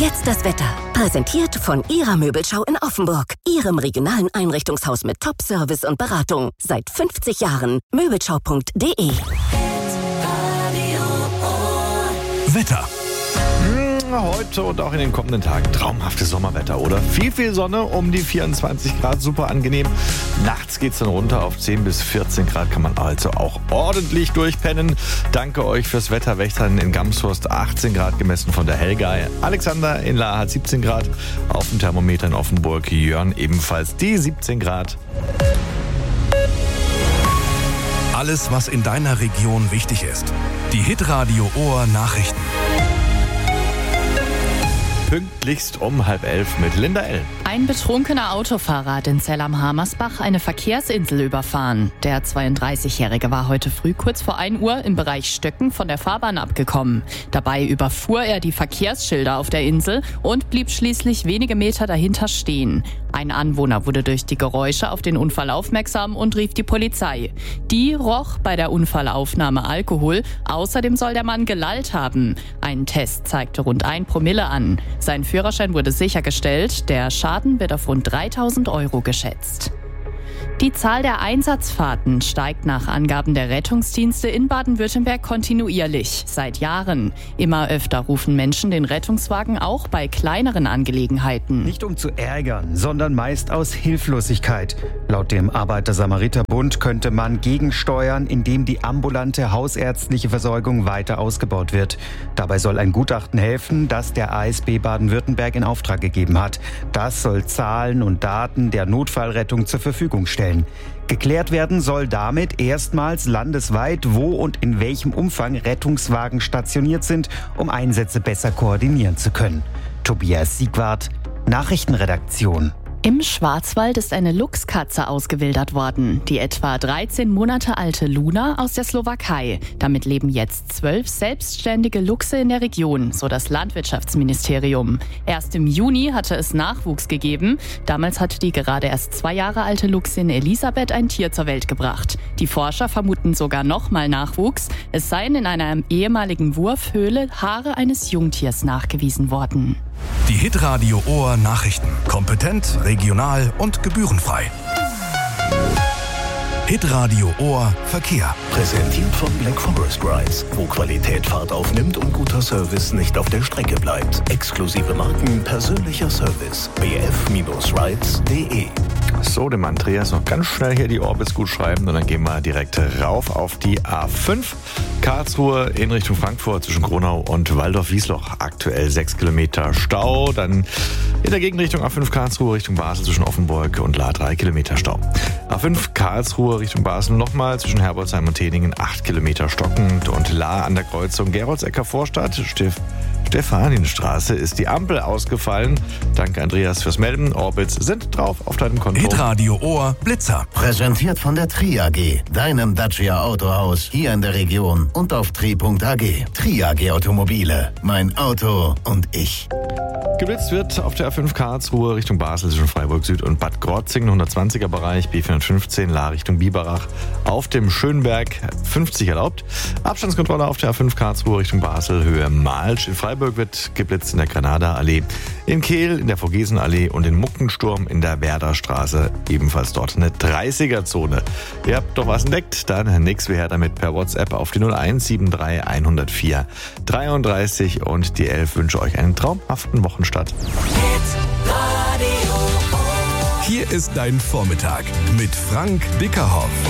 Jetzt das Wetter. Präsentiert von Ihrer Möbelschau in Offenburg. Ihrem regionalen Einrichtungshaus mit Top-Service und Beratung. Seit 50 Jahren. Möbelschau.de. Wetter. Heute und auch in den kommenden Tagen traumhaftes Sommerwetter, oder? Viel Sonne, um die 24 Grad, super angenehm. Nachts geht's dann runter auf 10 bis 14 Grad, kann man also auch ordentlich durchpennen. Danke euch fürs Wetter. Wächtern in Gamshorst 18 Grad gemessen von der Helga. Alexander in Lahr hat 17 Grad. Auf dem Thermometer in Offenburg Jörn ebenfalls die 17 Grad. Alles, was in deiner Region wichtig ist. Die Hitradio Ohr Nachrichten. Pünktlichst um 10:30 mit Linda L. Ein betrunkener Autofahrer hat in Zell am Hamersbach eine Verkehrsinsel überfahren. Der 32-Jährige war heute früh kurz vor 1 Uhr im Bereich Stöcken von der Fahrbahn abgekommen. Dabei überfuhr er die Verkehrsschilder auf der Insel und blieb schließlich wenige Meter dahinter stehen. Ein Anwohner wurde durch die Geräusche auf den Unfall aufmerksam und rief die Polizei. Die roch bei der Unfallaufnahme Alkohol. Außerdem soll der Mann gelallt haben. Ein Test zeigte rund 1 Promille an. Sein Führerschein wurde sichergestellt. Der Schaden wird auf rund 3.000 € geschätzt. Die Zahl der Einsatzfahrten steigt nach Angaben der Rettungsdienste in Baden-Württemberg kontinuierlich, seit Jahren. Immer öfter rufen Menschen den Rettungswagen auch bei kleineren Angelegenheiten. Nicht um zu ärgern, sondern meist aus Hilflosigkeit. Laut dem Arbeiter-Samariter-Bund könnte man gegensteuern, indem die ambulante hausärztliche Versorgung weiter ausgebaut wird. Dabei soll ein Gutachten helfen, das der ASB Baden-Württemberg in Auftrag gegeben hat. Das soll Zahlen und Daten der Notfallrettung zur Verfügung stellen. Geklärt werden soll damit erstmals landesweit, wo und in welchem Umfang Rettungswagen stationiert sind, um Einsätze besser koordinieren zu können. Tobias Siegwart, Nachrichtenredaktion. Im Schwarzwald ist eine Luchskatze ausgewildert worden, die etwa 13 Monate alte Luna aus der Slowakei. Damit leben jetzt 12 selbstständige Luchse in der Region, so das Landwirtschaftsministerium. Erst im Juni hatte es Nachwuchs gegeben. Damals hatte die gerade erst 2 Jahre alte Luchsin Elisabeth ein Tier zur Welt gebracht. Die Forscher vermuten sogar nochmal Nachwuchs. Es seien in einer ehemaligen Wurfhöhle Haare eines Jungtiers nachgewiesen worden. Die Hitradio Ohr Nachrichten. Kompetent, regional und gebührenfrei. Hitradio Ohr Verkehr. Präsentiert von Black Forest Rides, wo Qualität Fahrt aufnimmt und guter Service nicht auf der Strecke bleibt. Exklusive Marken, persönlicher Service. bf-rides.de. So, dem Andreas noch ganz schnell hier die Orbits gut schreiben und dann gehen wir direkt rauf auf die A5. Karlsruhe in Richtung Frankfurt zwischen Gronau und Waldorf-Wiesloch. Aktuell 6 Kilometer Stau. Dann in der Gegenrichtung A5 Karlsruhe Richtung Basel zwischen Offenburg und Lahr 3 Kilometer Stau. A5 Karlsruhe Richtung Basel nochmal zwischen Herbolzheim und Teningen 8 Kilometer stockend und Lahr an der Kreuzung Geroldsecker Vorstadt. Stefanienstraße ist die Ampel ausgefallen. Danke Andreas fürs Melden. Orbits sind drauf auf deinem Konto. Hitradio Ohr Blitzer. Präsentiert von der Tri-AG, deinem Dacia Autohaus hier in der Region und auf tri.ag. Tri-AG Automobile, mein Auto und ich. Geblitzt wird auf der A5 Karlsruhe Richtung Basel zwischen Freiburg Süd und Bad Krotzingen 120er Bereich, B415 Lahr Richtung Biberach. Auf dem Schönberg 50 erlaubt. Abstandskontrolle auf der A5 Karlsruhe Richtung Basel Höhe Malsch. In Freiburg wird geblitzt in der Granada-Allee. In Kehl in der Vogesen-Allee und in Muckensturm in der Werderstraße. Ebenfalls dort eine 30er-Zone. Ihr habt doch was entdeckt? Dann nix wie her damit per WhatsApp auf die 0173 104 33 und die 11 wünsche euch einen traumhaften Wochenstart. Hier ist dein Vormittag mit Frank Dickerhoff.